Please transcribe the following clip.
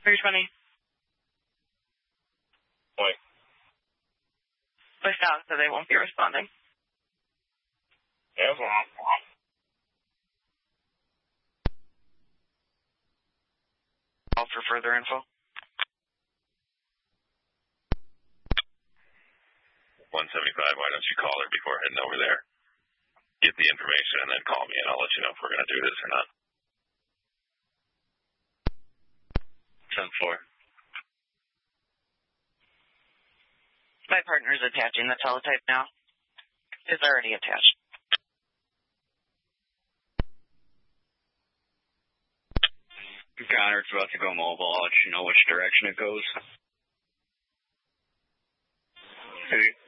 320. Point. Push down so they won't be responding. Yeah, well. Call for further info. 175, why don't you call her before heading over there? Get the information and then call me and I'll let you know if we're going to do this or not. 10-4. My partner's attaching the teletype now. It's already attached. Connor, it's about to go mobile. I'll let you know which direction it goes. Hey.